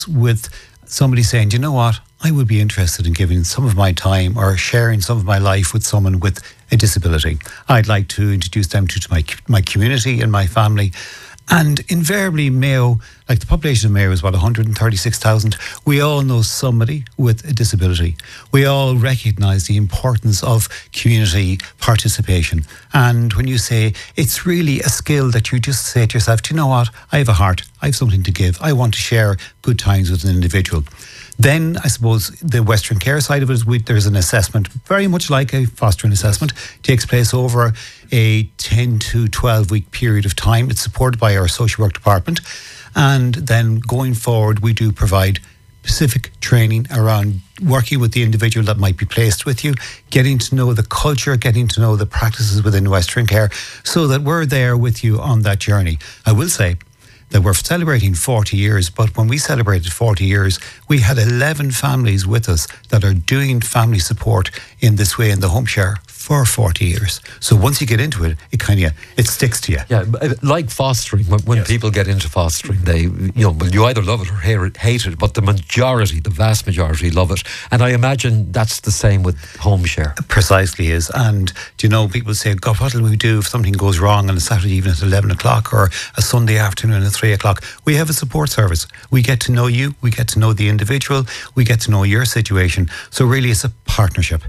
with somebody saying, "Do you know what? I would be interested in giving some of my time or sharing some of my life with someone with a disability. I'd like to introduce them to my community and my family." And invariably, Mayo, like the population of Mayo is about 136,000. We all know somebody with a disability. We all recognise the importance of community participation. And when you say it's really a skill that you just say to yourself, "Do you know what? I have a heart. I have something to give. I want to share good times with an individual." Then I suppose the Western Care side of it is there's an assessment, very much like a fostering assessment, takes place over a 10 to 12 week period of time. It's supported by our social work department. And then going forward, we do provide specific training around working with the individual that might be placed with you, getting to know the culture, getting to know the practices within Western Care, so that we're there with you on that journey. I will say that we're celebrating 40 years, but when we celebrated 40 years, we had 11 families with us that are doing family support in this way in the home share for 40 years. So once you get into it, it sticks to you. Yeah, like fostering, when yes. people get into fostering, they, you either love it or hate it, but the vast majority love it. And I imagine that's the same with home share. Precisely is. And, people say, "God, what will we do if something goes wrong on a Saturday evening at 11 o'clock or a Sunday afternoon at 3 o'clock? We have a support service. We get to know you. We get to know the individual. We get to know your situation. So really it's a partnership.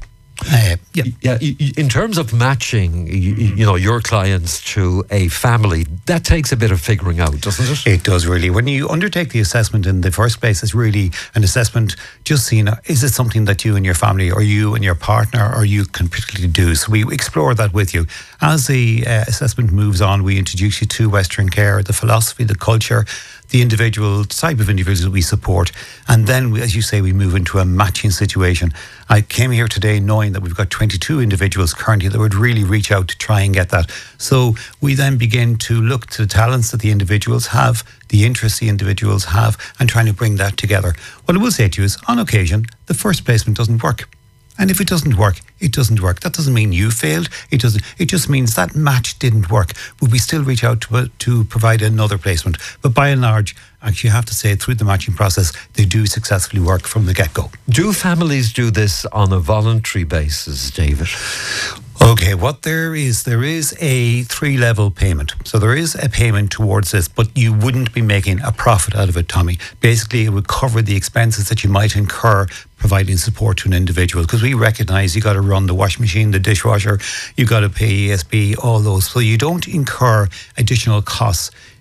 In terms of matching, your clients to a family, that takes a bit of figuring out, doesn't it? It does, really. When you undertake the assessment in the first place, it's really an assessment just seeing, is it something that you and your family or you and your partner or you can particularly do? So we explore that with you. As the assessment moves on, we introduce you to Western Care, the philosophy, the culture, the individual type of individuals that we support. And then, as you say, we move into a matching situation. I came here today knowing that we've got 22 individuals currently that would really reach out to try and get that. So we then begin to look to the talents that the individuals have, the interests the individuals have, and trying to bring that together. What I will say to you is, on occasion, the first placement doesn't work. And if it doesn't work, it doesn't work. That doesn't mean you failed. It just means that match didn't work. But we still reach out to provide another placement. But by and large, actually, you have to say, through the matching process, they do successfully work from the get-go. Do families do this on a voluntary basis, David? Okay, there is a 3-level payment. So there is a payment towards this, but you wouldn't be making a profit out of it, Tommy. Basically, it would cover the expenses that you might incur providing support to an individual, because we recognise you got to run the washing machine, the dishwasher, you got to pay ESB, all those. So you don't incur additional costs